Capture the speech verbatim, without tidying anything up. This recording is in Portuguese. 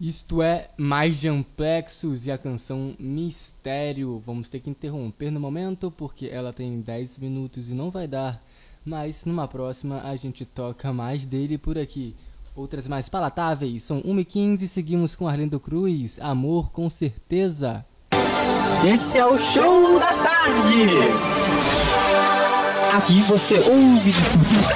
Isto é mais de Amplexus e a canção Mistério. Vamos ter que interromper no momento porque ela tem dez minutos e não vai dar. Mas numa próxima a gente toca mais dele por aqui. Outras mais palatáveis são uma e quinze. Seguimos com Arlindo Cruz, Amor com Certeza. Esse é o Show da Tarde. Aqui você ouve de tudo.